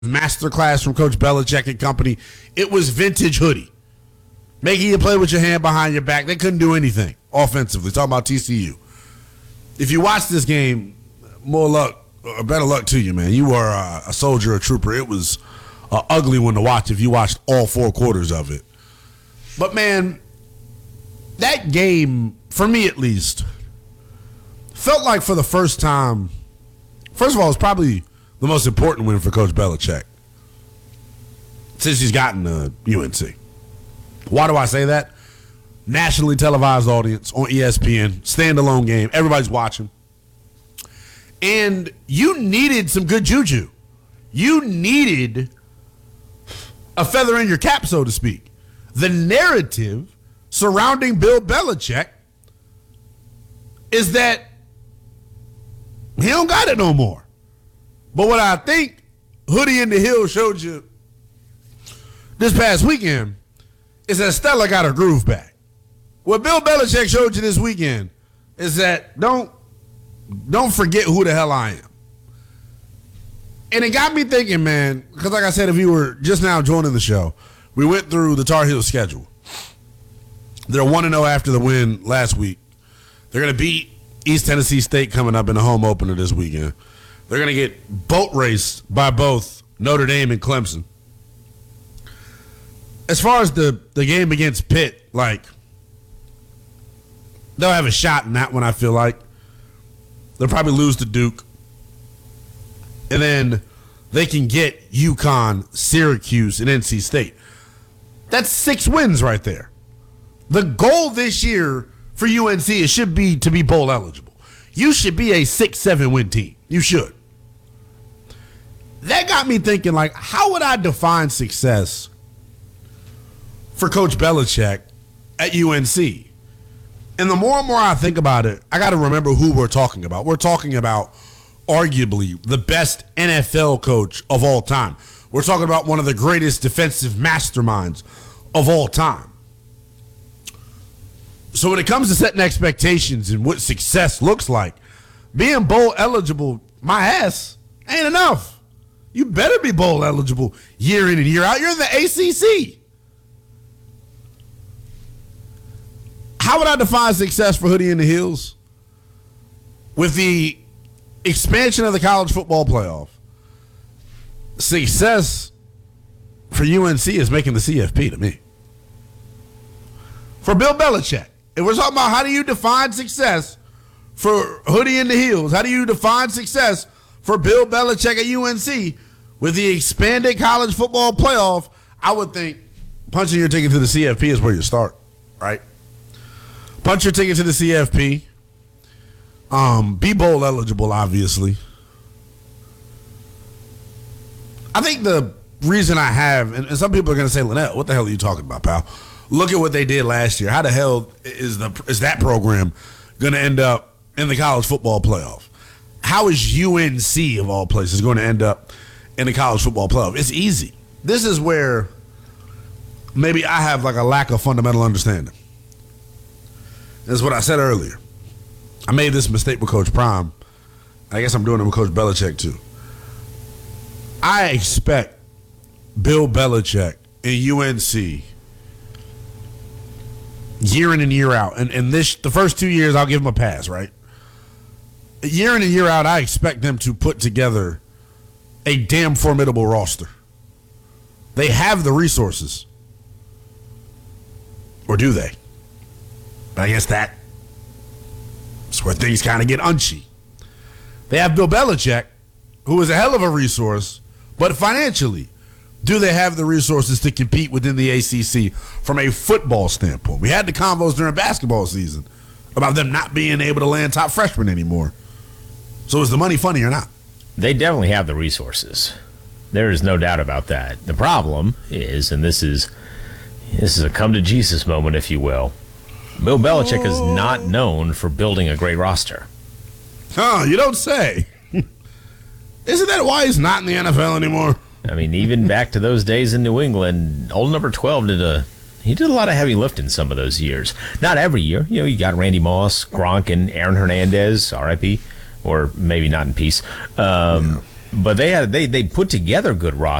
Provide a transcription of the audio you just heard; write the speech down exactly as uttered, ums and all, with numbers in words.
masterclass from Coach Belichick and company. It was vintage hoodie. Making you play with your hand behind your back. They couldn't do anything offensively. Talking about T C U. If you watch this game, more luck, or better luck to you, man. You were a, a soldier, a trooper. It was an ugly one to watch if you watched all four quarters of it. But, man, that game, for me at least, felt like for the first time, first of all, it was probably the most important win for Coach Belichick since he's gotten to U N C. Why do I say that? Nationally televised audience on E S P N, standalone game, everybody's watching. And you needed some good juju. You needed a feather in your cap, so to speak. The narrative surrounding Bill Belichick is that he don't got it no more. But what I think Hoodie in the Hill showed you this past weekend is that Stella got her groove back. What Bill Belichick showed you this weekend is that don't, don't forget who the hell I am. And it got me thinking, man, because like I said, if you were just now joining the show, we went through the Tar Heels schedule. They're one and oh after the win last week. They're going to beat East Tennessee State coming up in the home opener this weekend. They're going to get boat raced by both Notre Dame and Clemson. As far as the, the game against Pitt, like, they'll have a shot in that one, I feel like. They'll probably lose to Duke. And then they can get UConn, Syracuse, and N C State. That's six wins right there. The goal this year for U N C, it should be to be bowl eligible. You should be a six, seven win team. You should. That got me thinking, like, how would I define success for Coach Belichick at U N C? And the more and more I think about it, I got to remember who we're talking about. We're talking about arguably the best N F L coach of all time. We're talking about one of the greatest defensive masterminds of all time. So when it comes to setting expectations and what success looks like, being bowl eligible, my ass, ain't enough. You better be bowl eligible year in and year out. You're in the A C C. How would I define success for Hoodie in the Hills? With the expansion of the college football playoff, success for U N C is making the C F P to me. For Bill Belichick, if we're talking about how do you define success for Hoodie in the Hills, how do you define success for Bill Belichick at U N C with the expanded college football playoff, I would think punching your ticket to the C F P is where you start, right? Punch your ticket to the C F P. Um, be bowl eligible, obviously. I think the reason I have, and, and some people are going to say, Lynette, what the hell are you talking about, pal? Look at what they did last year. How the hell is the is that program going to end up in the college football playoff? How is U N C, of all places, going to end up in the college football playoff? It's easy. This is where maybe I have like a lack of fundamental understanding. That's what I said earlier. I made this mistake with Coach Prime. I guess I'm doing it with Coach Belichick too. I expect Bill Belichick and U N C year in and year out, and, and this the first two years I'll give them a pass, right? Year in and year out, I expect them to put together a damn formidable roster. They have the resources. Or do they? But I guess that is where things kind of get unchy. They have Bill Belichick, who is a hell of a resource, but financially, do they have the resources to compete within the A C C from a football standpoint? We had the convos during basketball season about them not being able to land top freshmen anymore. So is the money funny or not? They definitely have the resources. There is no doubt about that. The problem is, and this is this is a come to Jesus moment, if you will, Bill Belichick is not known for building a great roster. Huh, you don't say. Isn't that why he's not in the N F L anymore? I mean, even back to those days in New England, old number twelve did a he did a lot of heavy lifting some of those years. Not every year. You know, you got Randy Moss, Gronk, and Aaron Hernandez, R I P, or maybe not in peace. Um, but they had they they put together good rosters.